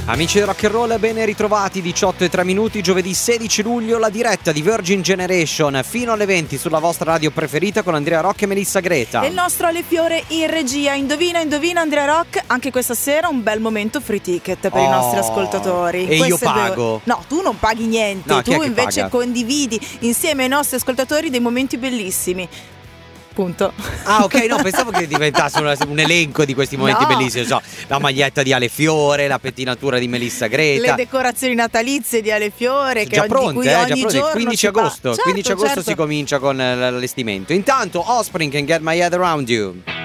Amici del rock and roll, ben ritrovati, 18:03, giovedì 16 luglio, la diretta di Virgin Generation fino alle 20 sulla vostra radio preferita con Andrea Rock e Melissa Greta. E il nostro Ale Fiore in regia. Indovina Andrea Rock, anche questa sera un bel momento free ticket per i nostri ascoltatori. E io pago. No, tu non paghi niente, No, chi è tu che invece paga? Condividi insieme ai nostri ascoltatori dei momenti bellissimi. Punto. Ah, ok, no, pensavo che diventasse un elenco di questi momenti No. bellissimi. So, la maglietta di Ale Fiore, la pettinatura di Melissa Greta. Le decorazioni natalizie di Ale Fiore che Già di pronte, cui già ogni pronte. giorno 15 si agosto, Certo, 15 agosto certo. si comincia con l'allestimento. Intanto Offspring Can Get My Head Around You.